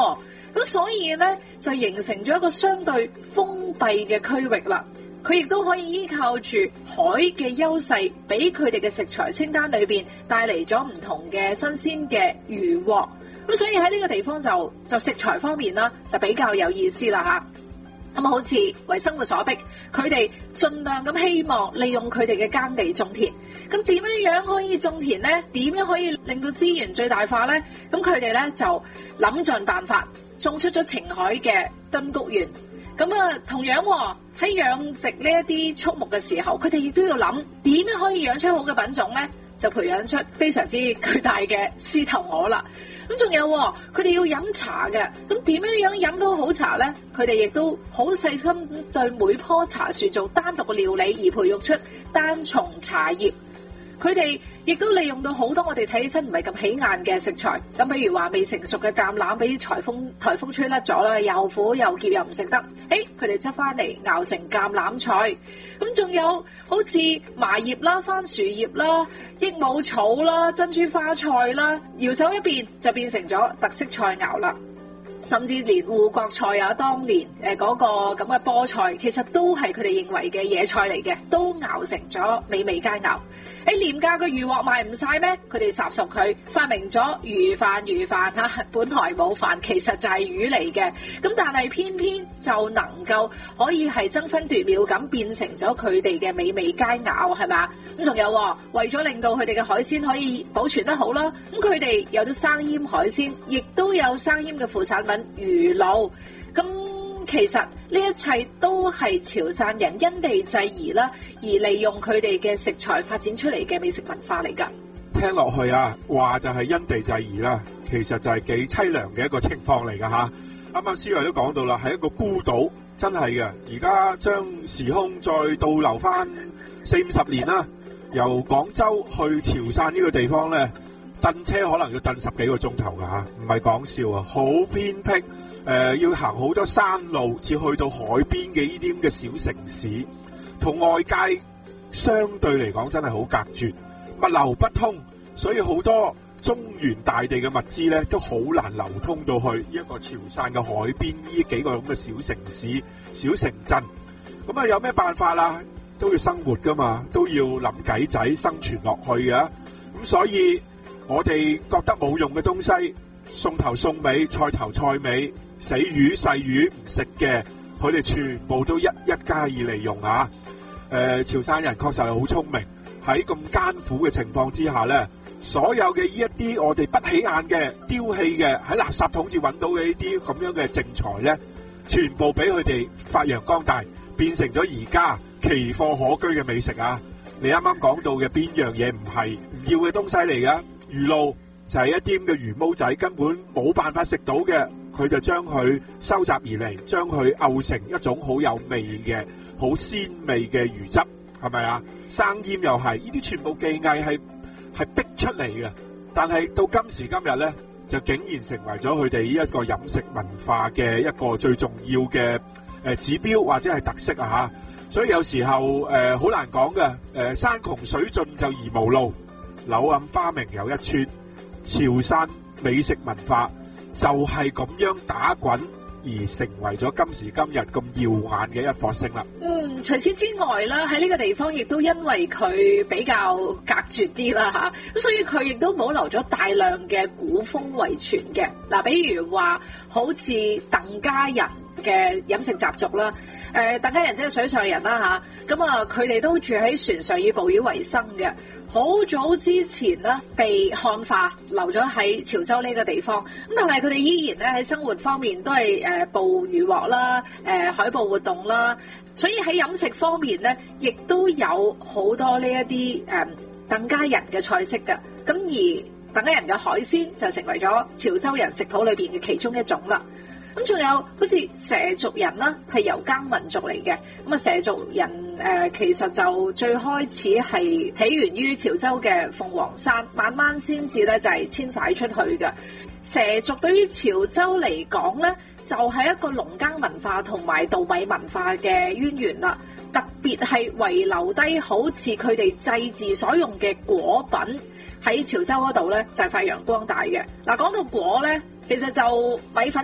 咁所以咧就形成咗一個相對封閉嘅區域啦。佢亦都可以依靠住海嘅優勢，俾佢哋嘅食材清單裏邊帶嚟咗唔同嘅新鮮嘅漁獲。咁所以喺呢個地方就食材方面啦，就比較有意思啦吓。咁好似為生活所逼，佢哋盡量咁希望利用佢哋嘅耕地種田。咁點樣可以種田呢？點樣可以令到資源最大化呢？咁佢哋咧就諗盡辦法，種出咗澄海嘅敦谷園。咁啊，同樣喺養殖呢一啲畜牧嘅時候，佢哋亦都要諗點樣可以養出好嘅品種呢？就培養出非常之巨大嘅獅頭鵝啦。咁仲有佢哋要飲茶嘅，咁點樣飲到好茶呢？佢哋亦都好細心對每棵茶樹做單獨嘅料理，而培育出單叢茶葉。佢哋亦都利用到好多我哋睇起身唔係咁起眼嘅食材，咁比如話未成熟嘅橄欖俾颱風吹甩咗啦，又苦又澀又唔食得，佢哋執翻嚟熬成橄欖菜。咁仲有好似麻葉啦、番薯葉啦、益母草啦、珍珠花菜啦，搖手一變就變成咗特色菜肴啦。甚至連護國菜啊，當年嗰個咁嘅菠菜，其實都係佢哋認為嘅野菜嚟嘅，都熬成咗美味佳肴。廉價嘅漁獲賣唔晒咩？佢哋雜熟佢發明咗魚飯嚇，本來冇飯，其實就係魚嚟嘅。咁但係偏偏就能夠可以係爭分奪秒咁變成咗佢哋嘅美味佳肴，係咪？咁仲有為咗令到佢哋嘅海鮮可以保存得好啦，咁佢哋有咗生醃海鮮，亦都有生醃嘅副產品魚露。咁其實呢一切都係潮汕人因地制宜啦，而利用佢哋嘅食材發展出嚟嘅美食文化嚟㗎。 聽落去啊，話就係因地制宜啦，其實就係幾淒涼嘅一個情況嚟㗎吓。啱啱思維都講到啦，係一個孤島，真係嘅。而家將時空再倒流翻40-50年啦，由廣州去潮汕呢個地方咧，蹬車可能要蹬10幾個鐘頭㗎吓，唔係講笑啊，好偏僻。要行好多山路，至去到海邊嘅呢啲咁嘅小城市，同外界相對嚟講真係好隔絕，物流不通，所以好多中原大地嘅物資咧都好難流通到去呢一個潮汕嘅海邊呢幾個咁嘅小城市、小城鎮。咁啊，有咩辦法啦？都要生活噶嘛，都要諗計仔生存落去嘅。咁所以我哋覺得冇用嘅東西，餸頭餸尾，菜頭菜尾，死魚細魚唔食嘅，佢哋全部都一加以利用啊！潮汕人確實係好聰明，喺咁艱苦嘅情況之下咧，所有嘅呢一啲我哋不起眼嘅、丟棄嘅、喺垃圾桶至揾到嘅呢啲咁樣嘅淨材咧，全部俾佢哋發揚光大，變成咗而家奇貨可居嘅美食啊！你啱啱講到嘅邊樣嘢唔係唔要嘅東西嚟㗎？魚露就係一啲咁嘅魚毛仔，根本冇辦法食到嘅。佢就將佢收集而嚟，將佢漚成一種好有味嘅、好鮮味嘅魚汁，係咪啊？生醃又係，呢啲全部技藝係逼出嚟嘅。但係到今時今日咧，就竟然成為咗佢哋呢一個飲食文化嘅一個最重要嘅指標或者係特色啊！嚇，所以有時候好難講嘅。山窮水盡就疑無路，柳暗花明又一村。潮汕美食文化就係咁樣打滾而成為咗今時今日咁耀眼嘅一顆星啦。 除此之外啦，喺呢個地方亦都因為佢比較隔絕啲啦吓，咁所以佢亦都保留咗大量嘅古風遺傳嘅。嗱，比如話好似疍家人嘅飲食習俗啦，疍家人即係水上人啦吓，咁佢哋都住喺船上以捕魚為生嘅。好早之前呢，被漢化留咗喺潮州呢個地方，咁但係佢哋依然咧喺生活方面都係捕魚獲啦，海捕活動啦，所以喺飲食方面咧，亦都有好多呢一啲疍家人嘅菜式㗎。咁而疍家人嘅海鮮就成為咗潮州人食譜裏邊嘅其中一種啦。咁仲有好似畲族人啦，係遊耕民族嚟嘅。咁啊，畲族人其實就最開始係起源於潮州嘅鳳凰山，慢慢先至咧就係遷徙出去嘅。畲族對於潮州嚟講咧，就係一個農耕文化同埋稻米文化嘅淵源啦。特別係遺留低好似佢哋祭祀所用嘅果品喺潮州嗰度咧，就係發揚光大嘅。嗱，講到果咧，其實就米粉